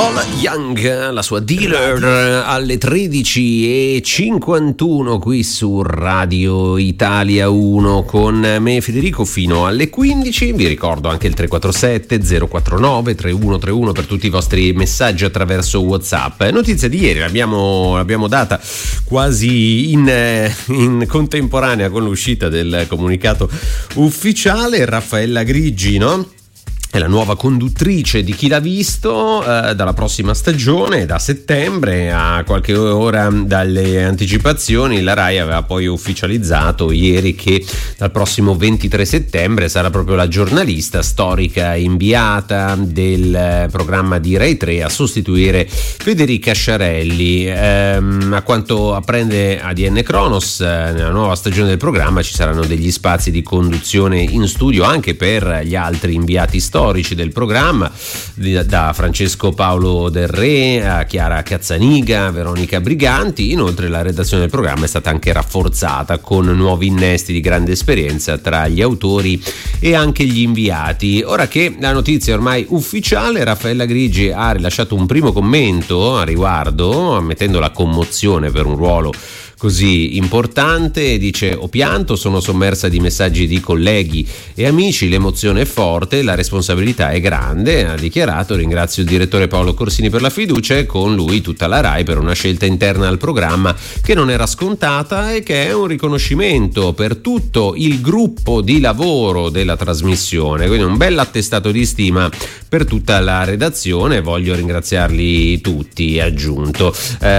Paul Young, la sua Dealer, alle 13:51 qui su Radio Italia 1 con me Federico fino alle 15. Vi ricordo anche il 347 049 3131 per tutti i vostri messaggi attraverso WhatsApp. Notizia di ieri l'abbiamo data quasi in contemporanea con l'uscita del comunicato ufficiale. Raffaella Grigi, no? È la nuova conduttrice di Chi l'ha visto dalla prossima stagione, da settembre. A qualche ora dalle anticipazioni la Rai aveva poi ufficializzato ieri che dal prossimo 23 settembre sarà proprio la giornalista storica inviata del programma di Rai 3 a sostituire Federica Sciarelli. A quanto apprende ADN Kronos, nella nuova stagione del programma ci saranno degli spazi di conduzione in studio anche per gli altri inviati storici del programma, da Francesco Paolo Del Re a Chiara Cazzaniga, Veronica Briganti. Inoltre la redazione del programma è stata anche rafforzata con nuovi innesti di grande esperienza tra gli autori e anche gli inviati. Ora che la notizia è ormai ufficiale, Raffaella Grigi ha rilasciato un primo commento a riguardo, ammettendo la commozione per un ruolo così importante. Dice: ho pianto, sono sommersa di messaggi di colleghi e amici, l'emozione è forte, la responsabilità è grande, ha dichiarato. Ringrazio il direttore Paolo Corsini per la fiducia e con lui tutta la Rai per una scelta interna al programma che non era scontata e che è un riconoscimento per tutto il gruppo di lavoro della trasmissione, quindi un bel attestato di stima per tutta la redazione. Voglio ringraziarli tutti, aggiunto.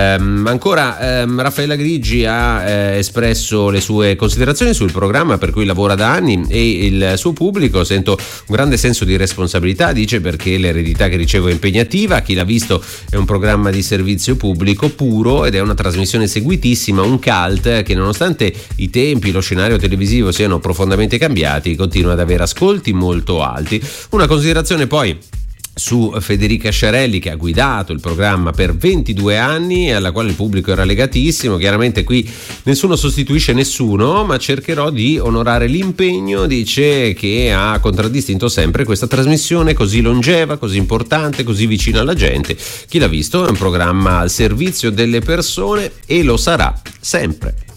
Raffaella Grigi ha espresso le sue considerazioni sul programma per cui lavora da anni e il suo pubblico. Sento un grande senso di responsabilità, dice, perché l'eredità che ricevo è impegnativa. Chi l'ha visto è un programma di servizio pubblico puro ed è una trasmissione seguitissima, un cult che nonostante i tempi, lo scenario televisivo siano profondamente cambiati, continua ad avere ascolti molto alti. Una considerazione poi su Federica Sciarelli, che ha guidato il programma per 22 anni e alla quale il pubblico era legatissimo. Chiaramente qui nessuno sostituisce nessuno, ma cercherò di onorare l'impegno, dice, che ha contraddistinto sempre questa trasmissione così longeva, così importante, così vicina alla gente. Chi l'ha visto è un programma al servizio delle persone e lo sarà sempre.